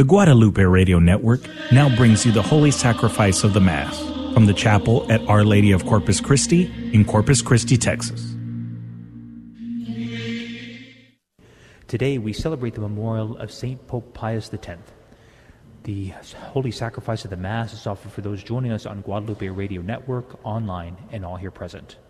The Guadalupe Radio Network now brings you the Holy Sacrifice of the Mass from the chapel at Our Lady of Corpus Christi in Corpus Christi, Texas. Today we celebrate the memorial of St. Pope Pius X. The Holy Sacrifice of the Mass is offered for those joining us on Guadalupe Radio Network, online, and all here present.